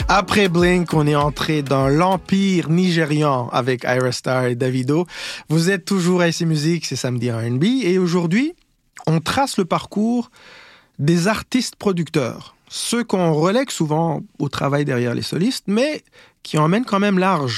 Après Blink, on est entré dans l'empire nigérian avec Ira Star et Davido. Vous êtes toujours à IC Musique, c'est Samedi R&B. Et aujourd'hui, on trace le parcours des artistes producteurs. Ceux qu'on relègue souvent au travail derrière les solistes, mais qui emmènent quand même large